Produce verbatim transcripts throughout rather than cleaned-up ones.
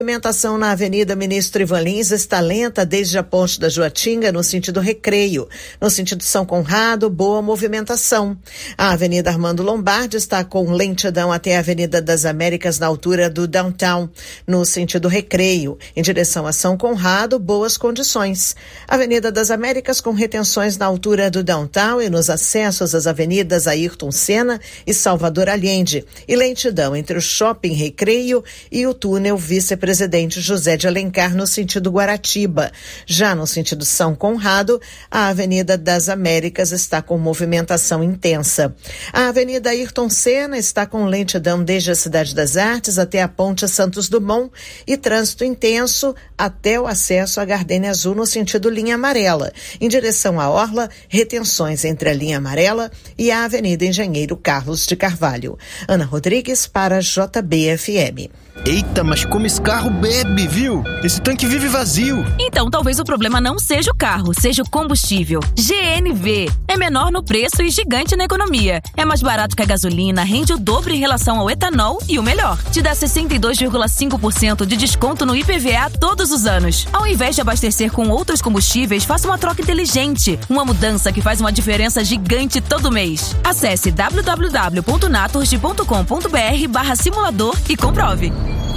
A movimentação na Avenida Ministro Ivan Lins está lenta desde a Ponte da Joatinga, no sentido Recreio. No sentido São Conrado, boa movimentação. A Avenida Armando Lombardi está com lentidão até a Avenida das Américas, na altura do Downtown, no sentido Recreio. Em direção a São Conrado, boas condições. Avenida das Américas com retenções na altura do Downtown e nos acessos às avenidas Ayrton Senna e Salvador Allende. E lentidão entre o Shopping Recreio e o túnel Vice-Presidente Presidente José de Alencar, no sentido Guaratiba. Já no sentido São Conrado, a Avenida das Américas está com movimentação intensa. A Avenida Ayrton Senna está com lentidão desde a Cidade das Artes até a Ponte Santos Dumont e trânsito intenso até o acesso à Gardênia Azul, no sentido linha amarela. Em direção à Orla, retenções entre a linha amarela e a Avenida Engenheiro Carlos de Carvalho. Ana Rodrigues para J B F M. Eita, mas como esse carro bebe, viu? Esse tanque vive vazio. Então talvez o problema não seja o carro, seja o combustível. G N V é menor no preço e gigante na economia. É mais barato que a gasolina, rende o dobro em relação ao etanol e o melhor, te dá sessenta e dois vírgula cinco por cento de desconto no I P V A todos os anos. Ao invés de abastecer com outros combustíveis, faça uma troca inteligente. Uma mudança que faz uma diferença gigante todo mês. Acesse w w w ponto naturgy ponto com ponto b r barra simulador e comprove.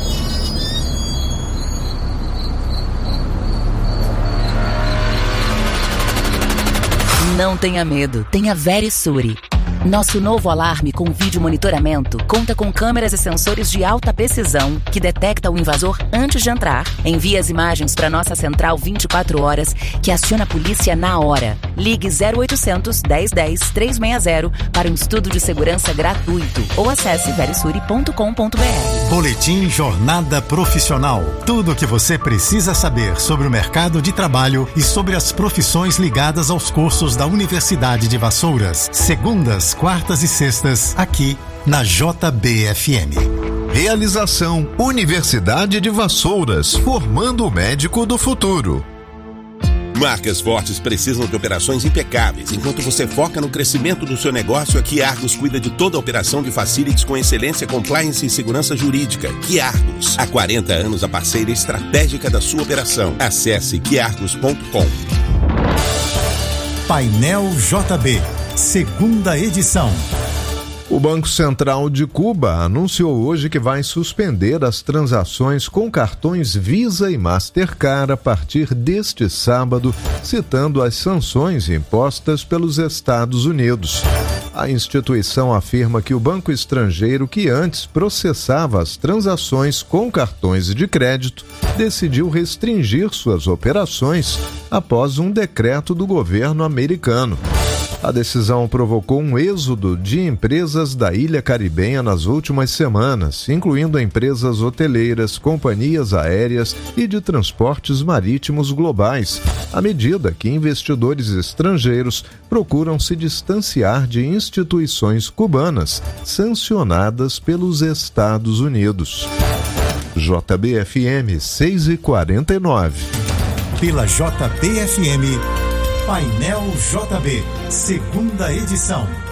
Não tenha medo, tenha Verisure. Nosso novo alarme com vídeo monitoramento conta com câmeras e sensores de alta precisão que detecta o invasor antes de entrar. Envia as imagens para nossa central vinte e quatro horas, que aciona a polícia na hora. Ligue zero oitocentos, dez dez, trezentos e sessenta para um estudo de segurança gratuito ou acesse verisure ponto com ponto b r. Boletim Jornada Profissional. Tudo o que você precisa saber sobre o mercado de trabalho e sobre as profissões ligadas aos cursos da Universidade de Vassouras. Segundas, quartas e sextas, aqui na J B F M. Realização Universidade de Vassouras, formando o médico do futuro. Marcas fortes precisam de operações impecáveis. Enquanto você foca no crescimento do seu negócio, a Quiargos cuida de toda a operação de facilities com excelência, compliance e segurança jurídica. Quiargos, há quarenta anos a parceira estratégica da sua operação. Acesse quiargos ponto com. Painel J B, segunda edição. O Banco Central de Cuba anunciou hoje que vai suspender as transações com cartões Visa e Mastercard a partir deste sábado, citando as sanções impostas pelos Estados Unidos. A instituição afirma que o banco estrangeiro que antes processava as transações com cartões de crédito decidiu restringir suas operações após um decreto do governo americano. A decisão provocou um êxodo de empresas da ilha caribenha nas últimas semanas, incluindo empresas hoteleiras, companhias aéreas e de transportes marítimos globais, à medida que investidores estrangeiros procuram se distanciar de instituições cubanas sancionadas pelos Estados Unidos. J B F M seis e quarenta e nove. Pela J B F M, Painel J B, segunda edição.